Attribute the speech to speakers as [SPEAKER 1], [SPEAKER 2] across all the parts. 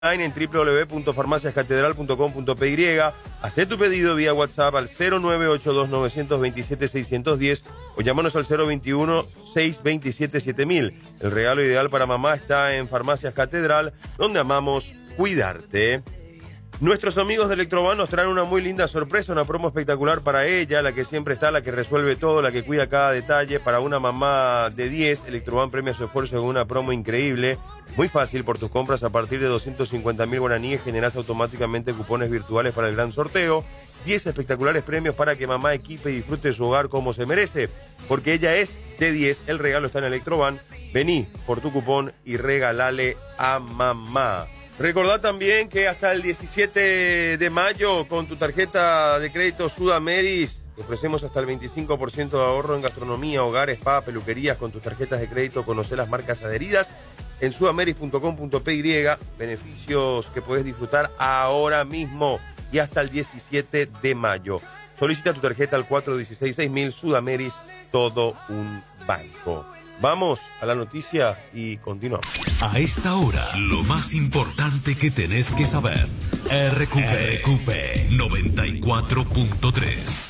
[SPEAKER 1] en www.farmaciascatedral.com.py. Haz tu pedido vía WhatsApp al 0982-927-610 o llámanos al 021-627-7000. El regalo ideal para mamá está en Farmacias Catedral, donde amamos cuidarte. Nuestros amigos de Electroban nos traen una muy linda sorpresa, una promo espectacular para ella, la que siempre está, la que resuelve todo, la que cuida cada detalle. Para una mamá de 10, Electroban premia su esfuerzo en una promo increíble. Muy fácil, por tus compras a partir de 250.000 guaraníes generas automáticamente cupones virtuales para el gran sorteo. 10 espectaculares premios para que mamá equipe y disfrute su hogar como se merece. Porque ella es de 10, el regalo está en Electroban. Vení por tu cupón y regalale a mamá. Recordad también que hasta el 17 de mayo, con tu tarjeta de crédito Sudameris, te ofrecemos hasta el 25% de ahorro en gastronomía, hogar, spa, peluquerías. Con tus tarjetas de crédito, conoce las marcas adheridas en sudameris.com.py. Beneficios que puedes disfrutar ahora mismo y hasta el 17 de mayo. Solicita tu tarjeta al 416-6000. Sudameris, todo un banco. Vamos a la noticia y continuamos.
[SPEAKER 2] A esta hora, lo más importante que tenés que saber. RQP 94.3.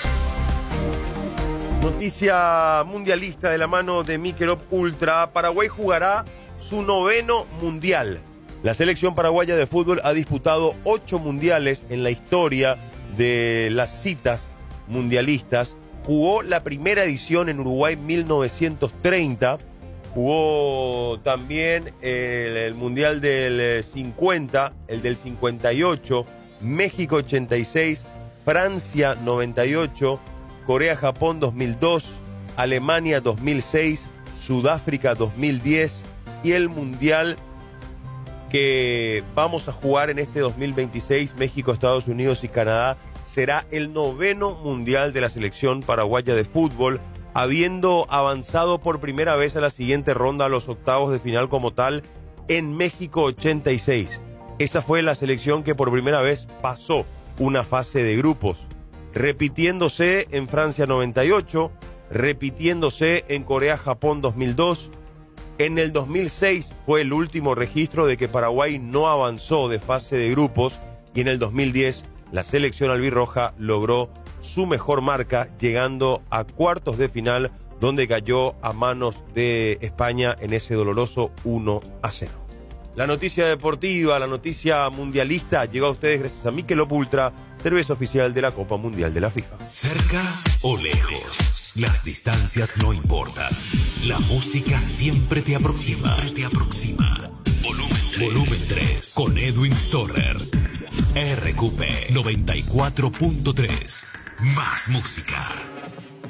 [SPEAKER 1] Noticia mundialista de la mano de Michelob Ultra. Paraguay jugará su 9º mundial. La selección paraguaya de fútbol ha disputado 8 mundiales en la historia de las citas mundialistas. Jugó la primera edición en Uruguay 1930, jugó también el Mundial del 50, el del 58, México 86, Francia 98, Corea-Japón 2002, Alemania 2006, Sudáfrica 2010 y el Mundial que vamos a jugar en este 2026, México, Estados Unidos y Canadá. Será el 9º mundial de la selección paraguaya de fútbol, habiendo avanzado por primera vez a la siguiente ronda, a los octavos de final como tal, en México 86. Esa fue la selección que por primera vez pasó una fase de grupos, repitiéndose en Francia 98, repitiéndose en Corea-Japón 2002. En el 2006 fue el último registro de que Paraguay no avanzó de fase de grupos, y en el 2010 la selección albirroja logró su mejor marca, llegando a cuartos de final, donde cayó a manos de España en ese doloroso 1-0. La noticia deportiva, la noticia mundialista, llegó a ustedes gracias a Michelob Ultra, cerveza oficial de la Copa Mundial de la FIFA.
[SPEAKER 2] Cerca o lejos, las distancias no importan. La música siempre te aproxima. Volumen 3 con Edwin Storer. RQP 94.3. Más música.